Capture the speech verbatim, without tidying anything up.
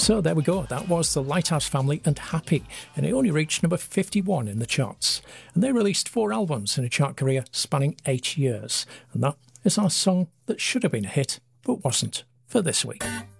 So there we go, that was the Lighthouse Family and Happy, and it only reached number fifty-one in the charts. And they released four albums in a chart career spanning eight years, and that is our song that should have been a hit, but wasn't, for this week.